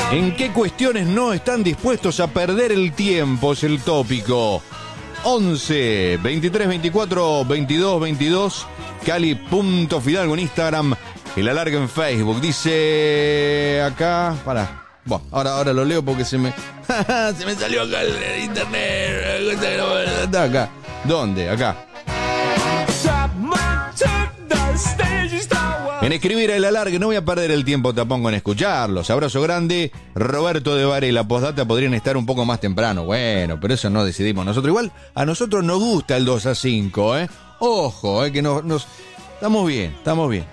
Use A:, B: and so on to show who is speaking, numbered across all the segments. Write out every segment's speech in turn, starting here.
A: ¿En qué cuestiones no están dispuestos a perder el tiempo? Es el tópico. 11 23 24 22 22. Cali.Fidalgo en Instagram. El alargue en Facebook. Dice acá. Pará. Bueno, ahora lo leo porque se me salió acá el internet. Está acá. ¿Dónde? Acá. En escribir el alargue, no voy a perder el tiempo, te pongo en escucharlos. Abrazo grande, Roberto de Varela. Postdata podrían estar un poco más temprano. Bueno, pero eso no decidimos nosotros. Igual, a nosotros nos gusta el 2-5, ¿eh? Ojo, que nos... Estamos bien, estamos bien.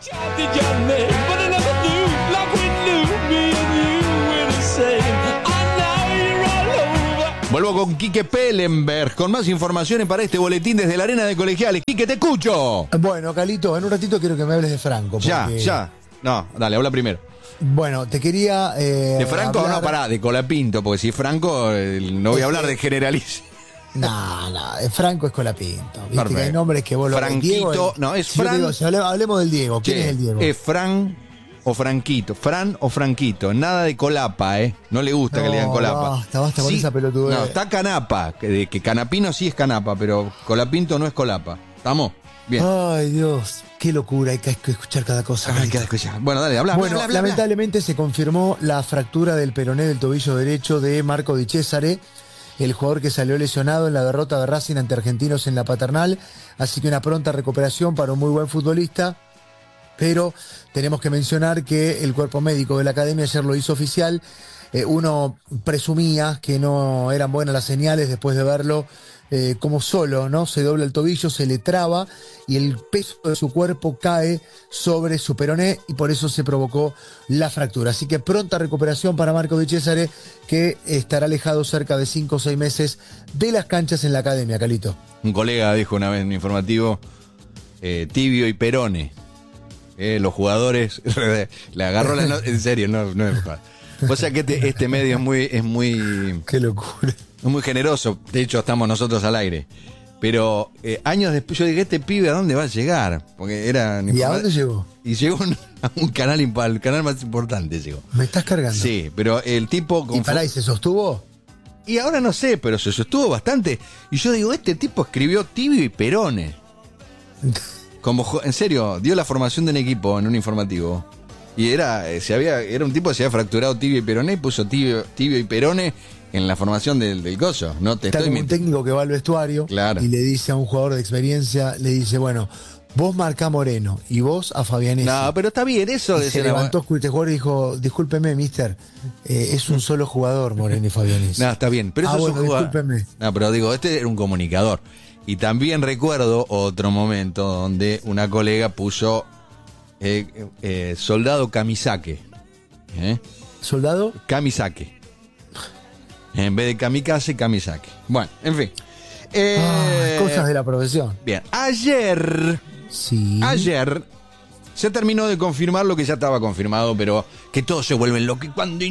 A: Vuelvo con Quique Pellenberg con más informaciones para este boletín desde la Arena de Colegiales. Quique, te escucho.
B: Bueno, Calito, en un ratito quiero que me hables de Franco. Porque...
A: Ya. No, dale, habla primero.
B: Bueno, te quería...
A: ¿De Franco hablar... no? Pará, de Colapinto, porque si Franco, no voy a hablar de generaliz.
B: No, Franco es Colapinto. Viste que hay nombres que vos lo...
A: Franquito,
B: Diego,
A: no, es Fran...
B: Digo, si hablemos del Diego. ¿Quién es el Diego?
A: Es Fran... o Franquito, Fran o Franquito, nada de Colapa, no le gusta que le digan Colapa.
B: Basta con esa pelotudez.
A: No, está Canapa, que Canapino sí es Canapa, pero Colapinto no es Colapa. ¿Estamos? Bien.
B: Ay, Dios, qué locura, hay que escuchar cada cosa.
A: Hay que escuchar. Bueno, dale, habla.
B: Bueno,
A: habla.
B: Lamentablemente se confirmó la fractura del peroné del tobillo derecho de Marco Di Cesare, el jugador que salió lesionado en la derrota de Racing ante Argentinos en la Paternal, así que una pronta recuperación para un muy buen futbolista. Pero tenemos que mencionar que el cuerpo médico de la academia ayer lo hizo oficial. Uno presumía que no eran buenas las señales después de verlo como solo, ¿no? Se dobla el tobillo, se le traba y el peso de su cuerpo cae sobre su peroné y por eso se provocó la fractura. Así que pronta recuperación para Marco Di Cesare, que estará alejado cerca de 5 o 6 meses de las canchas en la academia, Calito.
A: Un colega dijo una vez en un informativo, tibio y perone. Los jugadores le agarró la en serio, no es o sea que este medio es muy
B: qué locura,
A: es muy generoso. De hecho estamos nosotros al aire, pero años después yo dije, este pibe ¿a dónde va a llegar? Porque era
B: ¿y a dónde llegó?
A: Y llegó a un canal, el canal más importante llegó.
B: ¿Me estás cargando?
A: Sí, pero el tipo
B: ¿y pará, y se sostuvo?
A: Y ahora no sé, pero se sostuvo bastante. Y yo digo, este tipo escribió tibio y perone. Como, en serio, dio la formación de un equipo en un informativo. Y era un tipo que se había fracturado tibio y peroné y puso tibio y perone en la formación del coso. No te
B: estoy un técnico que va al vestuario,
A: claro,
B: y le dice a un jugador de experiencia, le dice, bueno, vos marcá Moreno y vos a Fabianesi.
A: No, pero está bien eso.
B: Y se levantó este jugador y dijo, discúlpeme, mister, es un solo jugador Moreno y Fabianesi.
A: No, está bien, pero eso
B: bueno,
A: es un jugador.
B: Discúlpeme.
A: No, pero digo, este era un comunicador. Y también recuerdo otro momento donde una colega puso soldado Kamisake.
B: ¿Soldado?
A: Kamisake. En vez de kamikaze, Kamisake. Bueno, en fin.
B: Cosas de la profesión.
A: Bien, ayer se terminó de confirmar lo que ya estaba confirmado, pero que todos se vuelven locos. Cuando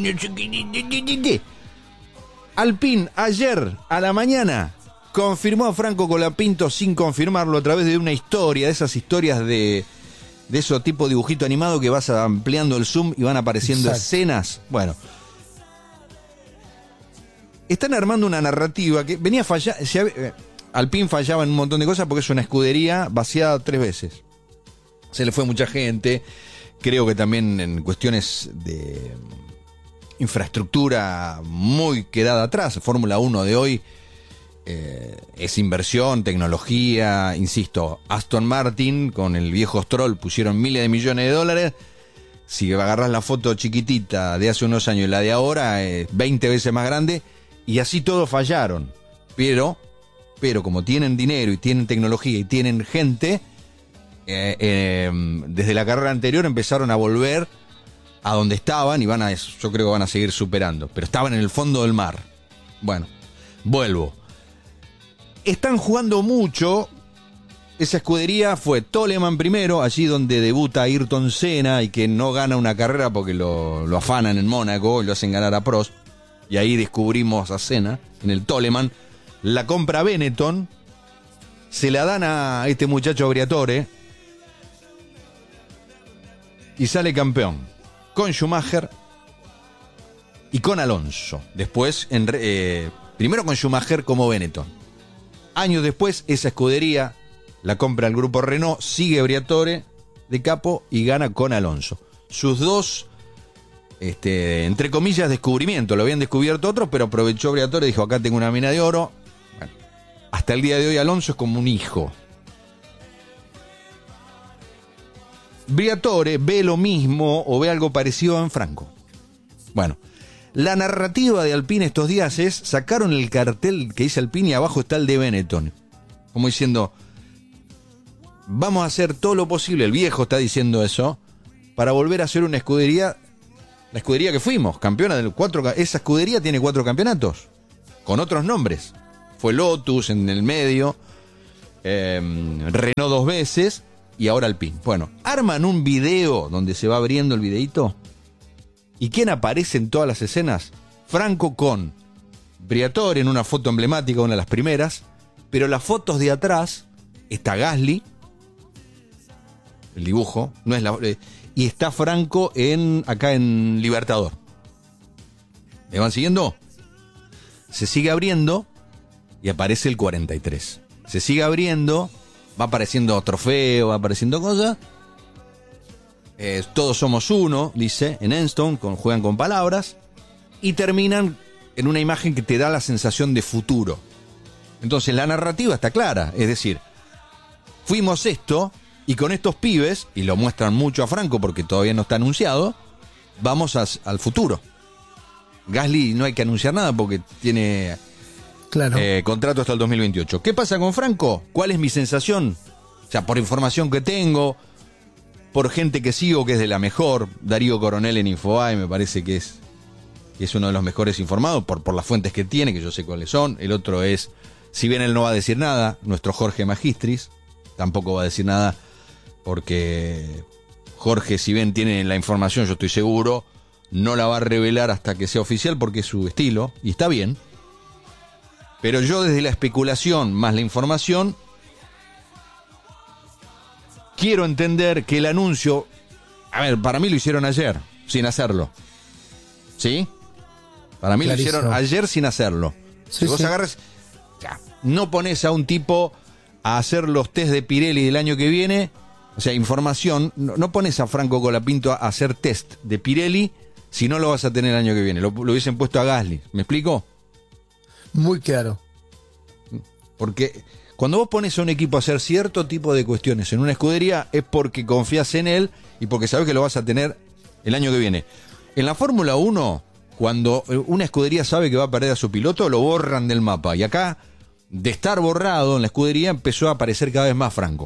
A: Alpine ayer a la mañana confirmó a Franco Colapinto sin confirmarlo a través de una historia, de esas historias de esos tipo dibujito animado que vas ampliando el zoom y van apareciendo escenas. Bueno, están armando una narrativa que venía fallando. Alpine fallaba en un montón de cosas porque es una escudería vaciada 3 veces. Se le fue mucha gente. Creo que también en cuestiones de infraestructura muy quedada atrás. Fórmula 1 de hoy es inversión, tecnología, insisto. Aston Martin con el viejo Stroll pusieron miles de millones de dólares. Si agarras la foto chiquitita de hace unos años y la de ahora, es 20 veces más grande. Y así todos fallaron. Pero como tienen dinero y tienen tecnología y tienen gente, desde la carrera anterior empezaron a volver a donde estaban y yo creo que van a seguir superando. Pero estaban en el fondo del mar. Bueno, vuelvo. Están jugando mucho. Esa escudería fue Toleman primero, allí donde debuta Ayrton Senna y que no gana una carrera porque lo afanan en Mónaco y lo hacen ganar a Prost. Y ahí descubrimos a Senna en el Toleman. La compra Benetton, se la dan a este muchacho Briatore y sale campeón con Schumacher y con Alonso. Después, primero con Schumacher como Benetton. Años después, esa escudería la compra el grupo Renault, sigue Briatore de capo y gana con Alonso. Sus dos, entre comillas, descubrimientos. Lo habían descubierto otros, pero aprovechó Briatore y dijo, acá tengo una mina de oro. Bueno, hasta el día de hoy Alonso es como un hijo. Briatore ve lo mismo o ve algo parecido en Franco. Bueno, la narrativa de Alpine estos días es, sacaron el cartel que dice Alpine y abajo está el de Benetton. Como diciendo, vamos a hacer todo lo posible, el viejo está diciendo eso, para volver a ser una escudería, la escudería que fuimos, campeona del 4, esa escudería tiene 4 campeonatos, con otros nombres. Fue Lotus en el medio, Renault 2 veces y ahora Alpine. Bueno, arman un video donde se va abriendo el videíto. ¿Y quién aparece en todas las escenas? Franco con Briatore en una foto emblemática, una de las primeras, pero las fotos de atrás está Gasly, el dibujo, no es y está Franco acá en Libertador. ¿Me van siguiendo? Se sigue abriendo y aparece el 43. Se sigue abriendo, va apareciendo trofeo, va apareciendo cosas. Todos somos uno, dice, en Enstone, juegan con palabras, y terminan en una imagen que te da la sensación de futuro. Entonces la narrativa está clara, es decir, fuimos esto, y con estos pibes, y lo muestran mucho a Franco porque todavía no está anunciado, vamos al futuro. Gasly no hay que anunciar nada porque tiene contrato hasta el 2028. ¿Qué pasa con Franco? ¿Cuál es mi sensación? O sea, por información que tengo, por gente que sigo que es de la mejor, Darío Coronel en Infobae me parece que es uno de los mejores informados por las fuentes que tiene, que yo sé cuáles son. El otro es, si bien él no va a decir nada, nuestro Jorge Magistris tampoco va a decir nada, porque Jorge, si bien tiene la información, yo estoy seguro, no la va a revelar hasta que sea oficial porque es su estilo, y está bien. Pero yo desde la especulación más la información, quiero entender que el anuncio, a ver, para mí lo hicieron ayer, sin hacerlo. ¿Sí? Para mí Clarísimo. Lo hicieron ayer sin hacerlo. Sí, si vos agarras, ya, no pones a un tipo a hacer los test de Pirelli del año que viene, o sea, información, no pones a Franco Colapinto a hacer test de Pirelli si no lo vas a tener el año que viene. Lo hubiesen puesto a Gasly. ¿Me explico?
B: Muy claro.
A: Porque cuando vos pones a un equipo a hacer cierto tipo de cuestiones en una escudería es porque confías en él y porque sabes que lo vas a tener el año que viene. En la Fórmula 1, cuando una escudería sabe que va a perder a su piloto, lo borran del mapa. Y acá, de estar borrado en la escudería, empezó a aparecer cada vez más Franco.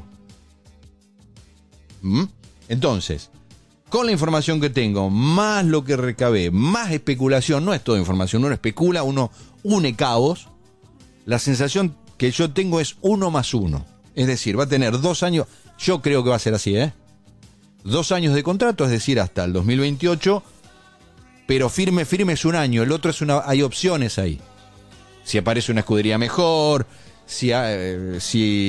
A: Entonces, con la información que tengo, más lo que recabé, más especulación, no es toda información, uno especula, uno une cabos, la sensación que yo tengo es 1 más 1. Es decir, va a tener 2 años, yo creo que va a ser así, 2 años de contrato, es decir, hasta el 2028, pero firme es un año, el otro hay opciones ahí. Si aparece una escudería mejor, si hay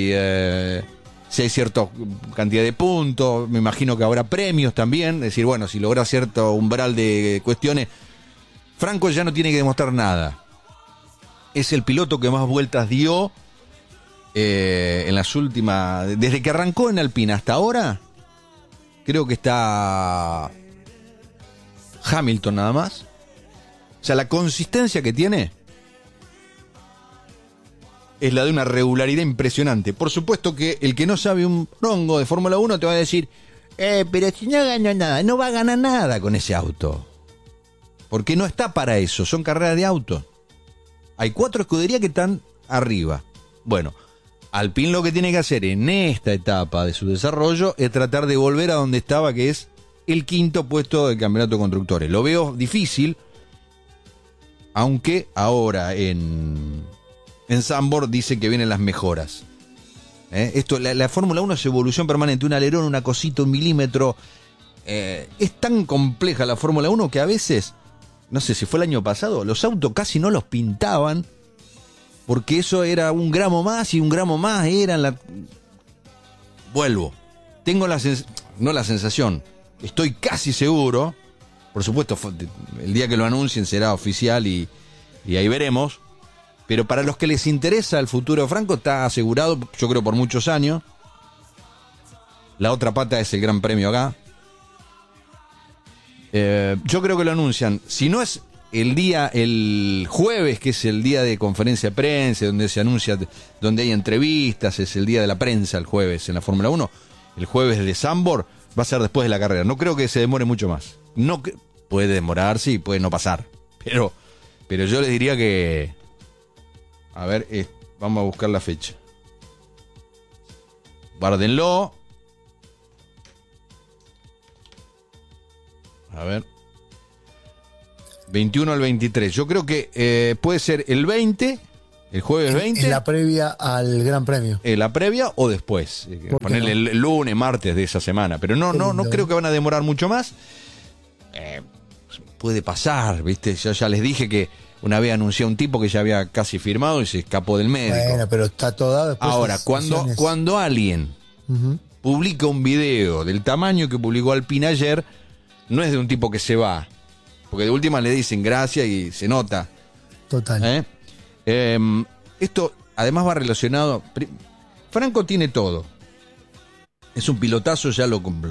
A: cierta cantidad de puntos, me imagino que habrá premios también, es decir, bueno, si logra cierto umbral de cuestiones, Franco ya no tiene que demostrar nada. Es el piloto que más vueltas dio en las últimas, desde que arrancó en Alpine hasta ahora, creo que está Hamilton nada más. O sea, la consistencia que tiene es la de una regularidad impresionante. Por supuesto que el que no sabe un rongo de Fórmula 1 te va a decir, pero si no ganó nada, no va a ganar nada con ese auto. Porque no está para eso, son carreras de autos. Hay 4 escuderías que están arriba. Bueno, Alpine lo que tiene que hacer en esta etapa de su desarrollo es tratar de volver a donde estaba, que es el 5º puesto del campeonato de constructores. Lo veo difícil, aunque ahora en Zandvoort dice que vienen las mejoras. La Fórmula 1 es evolución permanente, un alerón, una cosita, 1 milímetro. Es tan compleja la Fórmula 1 que a veces, no sé si fue el año pasado, los autos casi no los pintaban porque eso era 1 gramo más y 1 gramo más eran Vuelvo. Tengo no la sensación, estoy casi seguro, Por supuesto, el día que lo anuncien será oficial y ahí veremos. Pero para los que les interesa el futuro de Franco, está asegurado, yo creo, por muchos años. La otra pata es el Gran Premio acá. Yo creo que lo anuncian. Si no es el jueves, que es el día de conferencia de prensa, donde se anuncia, donde hay entrevistas, es el día de la prensa el jueves en la Fórmula 1. El jueves de Zandvoort va a ser después de la carrera. No creo que se demore mucho más. No, puede demorarse y puede no pasar. Pero yo les diría que... A ver, vamos a buscar la fecha. Guárdenlo. A ver. 21 al 23. Yo creo que puede ser el 20, el jueves 20.
B: En la previa al Gran Premio.
A: La previa o después. Ponerle el lunes, martes de esa semana. Pero no creo que van a demorar mucho más. Puede pasar, ¿viste? Yo ya les dije que una vez anuncié a un tipo que ya había casi firmado y se escapó del médico.
B: Bueno, pero está todo después.
A: Ahora, cuando alguien publica un video del tamaño que publicó Alpine ayer, no es de un tipo que se va. Porque de última le dicen gracias y se nota.
B: Total.
A: Esto además va relacionado... Franco tiene todo. Es un pilotazo, ya lo